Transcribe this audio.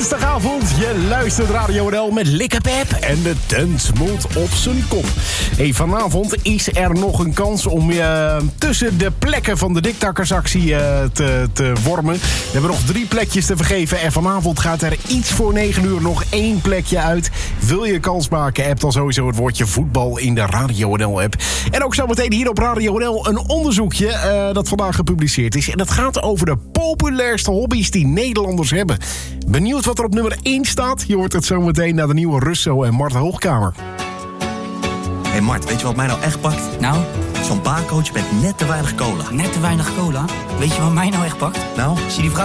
Dinsdagavond, je luistert Radio NL met Likkepep en de tent moet op zijn kop. Hey, vanavond is er nog een kans om tussen de plekken van de diktakkersactie te wormen. We hebben nog 3 plekjes te vergeven en vanavond gaat er iets voor 9 uur nog 1 plekje uit. Wil je kans maken, app dan sowieso het woordje voetbal in de Radio NL app. En ook zometeen hier op Radio NL een onderzoekje dat vandaag gepubliceerd is. En dat gaat over de populairste hobby's die Nederlanders hebben. Benieuwd wat er op nummer 1 staat? Je hoort het zometeen naar de nieuwe Russo en Mart Hoogkamer. Hey Mart, weet je wat mij nou echt pakt? Nou? Zo'n baarcoach met net te weinig cola. Net te weinig cola? Weet je wat mij nou echt pakt? Nou? Zie die vrouw